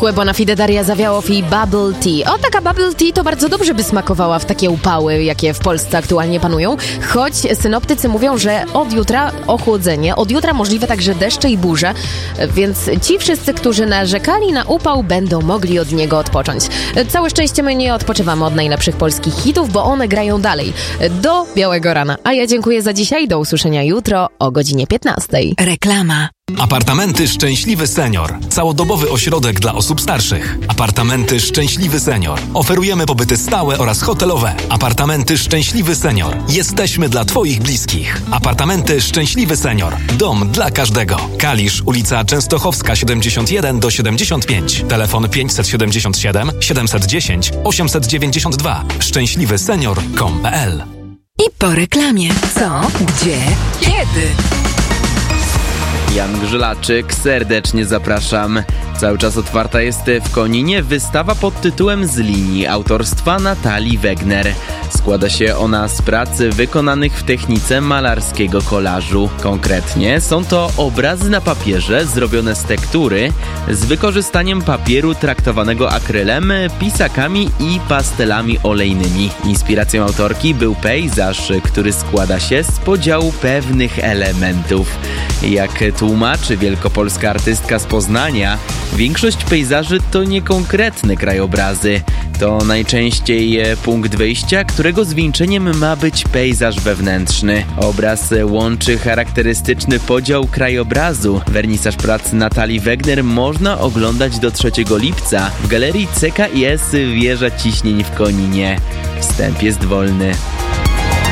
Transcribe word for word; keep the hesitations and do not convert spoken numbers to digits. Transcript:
Acque bona fide Daria Zawiałow i Bubble Tea. O, taka Bubble Tea to bardzo dobrze by smakowała w takie upały, jakie w Polsce aktualnie panują. Choć synoptycy mówią, że od jutra ochłodzenie, od jutra możliwe także deszcze i burze, więc ci wszyscy, którzy narzekali na upał, będą mogli od niego odpocząć. Całe szczęście my nie odpoczywamy od najlepszych polskich hitów, bo one grają dalej, do białego rana. A ja dziękuję za dzisiaj, do usłyszenia jutro o godzinie piętnastej. Reklama. Apartamenty Szczęśliwy Senior. Całodobowy ośrodek dla osób starszych. Apartamenty Szczęśliwy Senior. Oferujemy pobyty stałe oraz hotelowe. Apartamenty Szczęśliwy Senior. Jesteśmy dla Twoich bliskich. Apartamenty Szczęśliwy Senior. Dom dla każdego. Kalisz, ulica Częstochowska siedemdziesiąt jeden do siedemdziesiąt pięć. Telefon pięćset siedemdziesiąt siedem siedemset dziesięć osiemset dziewięćdziesiąt dwa. szczęśliwy senior kropka com kropka p l. I po reklamie. Co? Gdzie? Kiedy? Jan Grzylaczyk, serdecznie zapraszam. Cały czas otwarta jest w Koninie wystawa pod tytułem Z linii autorstwa Natalii Wegner. Składa się ona z prac wykonanych w technice malarskiego kolażu. Konkretnie są to obrazy na papierze zrobione z tektury z wykorzystaniem papieru traktowanego akrylem, pisakami i pastelami olejnymi. Inspiracją autorki był pejzaż, który składa się z podziału pewnych elementów. Jak tłumaczy wielkopolska artystka z Poznania, większość pejzaży to niekonkretne krajobrazy. To najczęściej punkt wyjścia, którego zwieńczeniem ma być pejzaż wewnętrzny. Obraz łączy charakterystyczny podział krajobrazu. Wernisaż prac Natalii Wegner można oglądać do trzeciego lipca w galerii C K I S Wieża Ciśnień w Koninie. Wstęp jest wolny.